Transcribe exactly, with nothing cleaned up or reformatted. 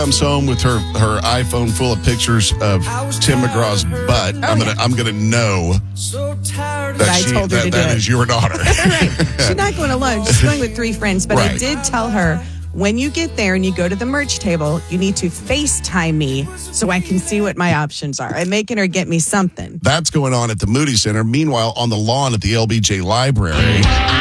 comes home with her, her iPhone full of pictures of Tim McGraw's butt, Oh, I'm gonna yeah. I'm gonna know that, I she, told her that, to do that it. is your daughter. Right. She's not going alone. She's going with three friends. But I Right. did tell her, when you get there and you go to the merch table, you need to FaceTime me so I can see what my options are. I'm making her get me something. That's going on at the Moody Center. Meanwhile, on the lawn at the L B J Library.